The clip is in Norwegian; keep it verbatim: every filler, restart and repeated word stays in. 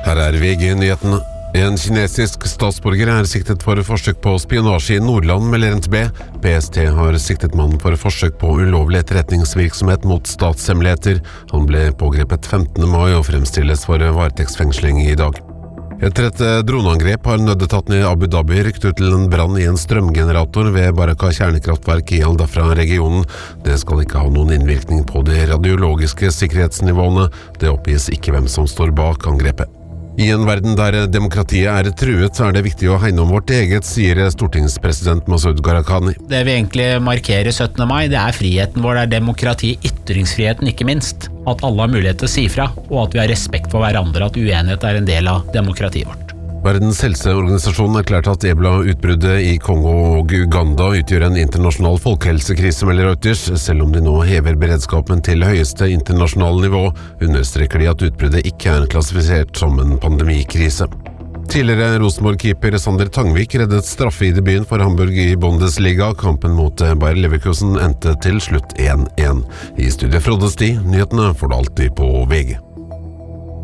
Her er V G-nyhetene. En kinesisk statsborger er siktet for forsøk på spionasje i Nordland, melder N T B. P S T har siktet mannen for forsøk på ulovlig etterretningsvirksomhet mot statshemmeligheter. Han ble pågrepet femtende mai og fremstilles for varetektsfengsling i dag. Etter et droneangrep har nødetatene i Abu Dhabi rykt ut til en brann i en strømgenerator ved Baraka kjernekraftverk i Al Dhafra-regionen. Det skal ikke ha noen innvirkning på de radiologiske sikkerhetsnivåene. Det oppgis ikke hvem som står bak angrepet. I en verden der demokratiet er truet, så er det viktig å hegne om vårt eget, sier stortingspresident Masoud Gharahkhani. Det vi egentlig markerer syttende mai, det er friheten vår, det er demokrati, ytringsfriheten ikke minst. At alle har mulighet til å si fra, og at vi har respekt for hverandre, at uenighet er en del av demokratiet vårt. Verdens helseorganisasjon erklærte at ebola-utbruddet i Kongo og Uganda utgjør en internasjonal folkehelsekrise, melder Reuters. Selv om de nå hever beredskapen til høyeste internasjonale nivå, understreker de at utbruddet ikke er klassifisert som en pandemikrise. Tidligere Rosenborg-keeper Sander Tangvik reddet straffe i debuten for Hamburg i Bundesliga. Kampen mot Bayer Leverkusen endte til slutt én én. I studiet Frode Sti, nyhetene får du alltid på V G.